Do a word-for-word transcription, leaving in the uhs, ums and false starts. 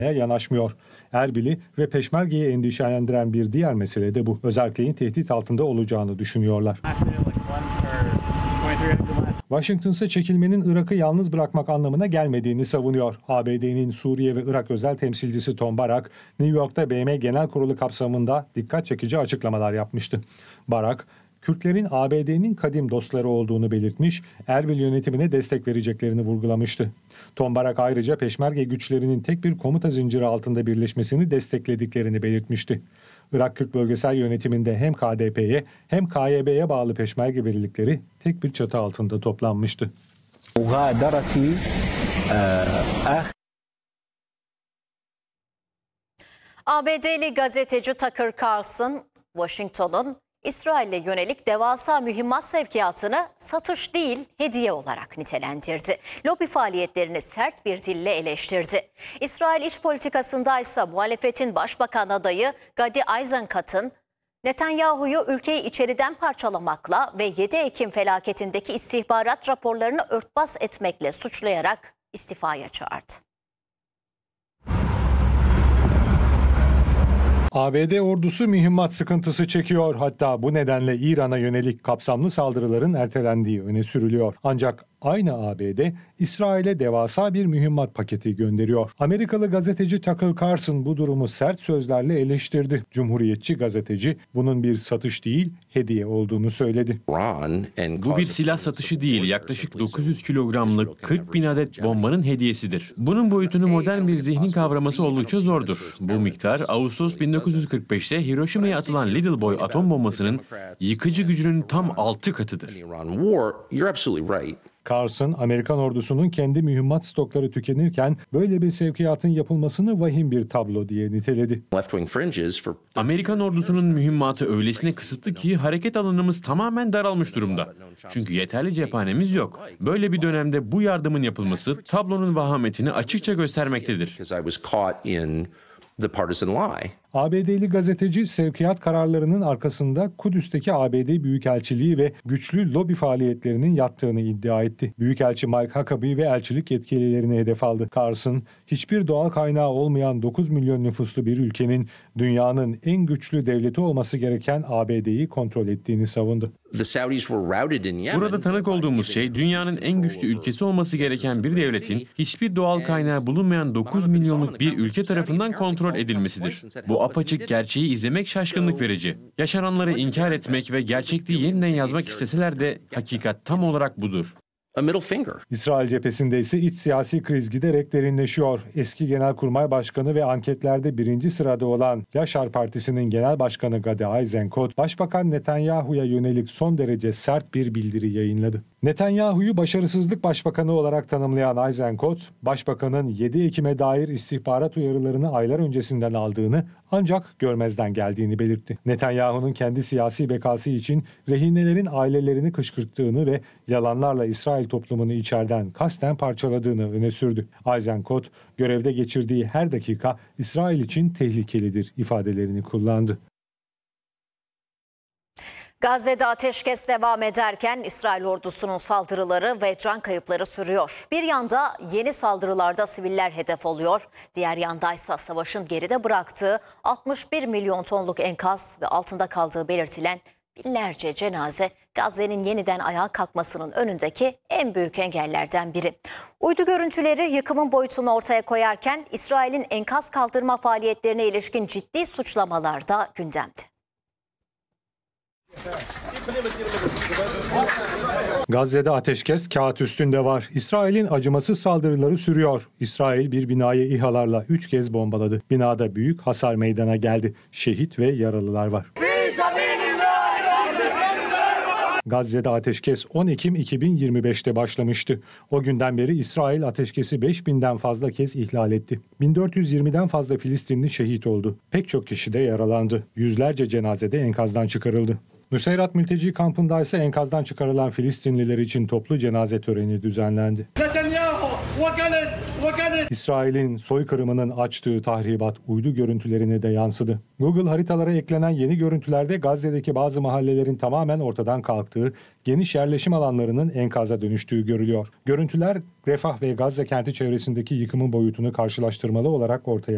yanaşmıyor. Erbil'i ve Peşmerge'yi endişelendiren bir diğer mesele de bu. Özelliğin tehdit altında olacağını düşünüyorlar. Washington ise çekilmenin Irak'ı yalnız bırakmak anlamına gelmediğini savunuyor. A B D'nin Suriye ve Irak özel temsilcisi Tom Barak, New York'ta B M Genel Kurulu kapsamında dikkat çekici açıklamalar yapmıştı. Barak, Kürtlerin A B D'nin kadim dostları olduğunu belirtmiş, Erbil yönetimine destek vereceklerini vurgulamıştı. Tom Barak ayrıca Peşmerge güçlerinin tek bir komuta zinciri altında birleşmesini desteklediklerini belirtmişti. Irak Kürt Bölgesel Yönetiminde hem K D P'ye hem K Y B'ye bağlı Peşmerge birlikleri tek bir çatı altında toplanmıştı. A B D'li gazeteci Tucker Carlson, Washington'un İsrail'e yönelik devasa mühimmat sevkiyatını satış değil hediye olarak nitelendirdi. Lobi faaliyetlerini sert bir dille eleştirdi. İsrail iç politikasında ise muhalefetin başbakan adayı Gadi Eisenkot'un Netanyahu'yu ülkeyi içeriden parçalamakla ve yedi Ekim felaketindeki istihbarat raporlarını örtbas etmekle suçlayarak istifaya çağırdı. A B D ordusu mühimmat sıkıntısı çekiyor. Hatta bu nedenle İran'a yönelik kapsamlı saldırıların ertelendiği öne sürülüyor. Ancak aynı A B D, İsrail'e devasa bir mühimmat paketi gönderiyor. Amerikalı gazeteci Tucker Carlson bu durumu sert sözlerle eleştirdi. Cumhuriyetçi gazeteci bunun bir satış değil, hediye olduğunu söyledi. Bu bir silah satışı değil, yaklaşık dokuz yüz kilogramlık kırk bin adet bombanın hediyesidir. Bunun boyutunu modern bir zihnin kavraması oldukça zordur. Bu miktar Ağustos bin dokuz yüz kırk beşte Hiroşima'ya atılan Little Boy atom bombasının yıkıcı gücünün tam altı katıdır. Carlson, Amerikan ordusunun kendi mühimmat stokları tükenirken böyle bir sevkiyatın yapılmasını vahim bir tablo diye niteledi. Amerikan ordusunun mühimmatı öylesine kısıtlı ki hareket alanımız tamamen daralmış durumda. Çünkü yeterli cephanemiz yok. Böyle bir dönemde bu yardımın yapılması tablonun vahametini açıkça göstermektedir. A B D'li gazeteci sevkiyat kararlarının arkasında Kudüs'teki A B D Büyükelçiliği ve güçlü lobi faaliyetlerinin yattığını iddia etti. Büyükelçi Mike Huckabee ve elçilik yetkililerini hedef aldı. Carlson, hiçbir doğal kaynağı olmayan dokuz milyon nüfuslu bir ülkenin dünyanın en güçlü devleti olması gereken A B D'yi kontrol ettiğini savundu. Burada tanık olduğumuz şey dünyanın en güçlü ülkesi olması gereken bir devletin hiçbir doğal kaynağı bulunmayan dokuz milyonluk bir ülke tarafından kontrol edilmesidir. Bu apaçık gerçeği izlemek şaşkınlık verici. Yaşananları inkar etmek ve gerçekliği yeniden yazmak isteseler de hakikat tam olarak budur. İsrail cephesinde ise iç siyasi kriz giderek derinleşiyor. Eski Genelkurmay Başkanı ve anketlerde birinci sırada olan Yaşar Partisi'nin Genel Başkanı Gadi Eisenkot, Başbakan Netanyahu'ya yönelik son derece sert bir bildiri yayınladı. Netanyahu'yu başarısızlık başbakanı olarak tanımlayan Eisenkot, Başbakanın yedi Ekim'e dair istihbarat uyarılarını aylar öncesinden aldığını ancak görmezden geldiğini belirtti. Netanyahu'nun kendi siyasi bekası için rehinelerin ailelerini kışkırttığını ve yalanlarla İsrail toplumunu içeriden kasten parçaladığını öne sürdü. Eisenkot, görevde geçirdiği her dakika İsrail için tehlikelidir ifadelerini kullandı. Gazze'de ateşkes devam ederken İsrail ordusunun saldırıları ve can kayıpları sürüyor. Bir yanda yeni saldırılarda siviller hedef oluyor. Diğer yandaysa savaşın geride bıraktığı altmış bir milyon tonluk enkaz ve altında kaldığı belirtilen binlerce cenaze Gazze'nin yeniden ayağa kalkmasının önündeki en büyük engellerden biri. Uydu görüntüleri yıkımın boyutunu ortaya koyarken İsrail'in enkaz kaldırma faaliyetlerine ilişkin ciddi suçlamalar da gündemde. Gazze'de ateşkes kağıt üstünde var. İsrail'in acımasız saldırıları sürüyor. İsrail bir binayı İHA'larla üç kez bombaladı. Binada büyük hasar meydana geldi. Şehit ve yaralılar var. Gazze'de ateşkes on Ekim iki bin yirmi beşte başlamıştı. O günden beri İsrail ateşkesi beş binden fazla kez ihlal etti. bin dört yüz yirmiden fazla Filistinli şehit oldu. Pek çok kişi de yaralandı. Yüzlerce cenazede enkazdan çıkarıldı. Nusayrat mülteci kampında ise enkazdan çıkarılan Filistinliler için toplu cenaze töreni düzenlendi. İsrail'in soykırımının açtığı tahribat uydu görüntülerine de yansıdı. Google haritalara eklenen yeni görüntülerde Gazze'deki bazı mahallelerin tamamen ortadan kalktığı, geniş yerleşim alanlarının enkaza dönüştüğü görülüyor. Görüntüler Refah ve Gazze kenti çevresindeki yıkımın boyutunu karşılaştırmalı olarak ortaya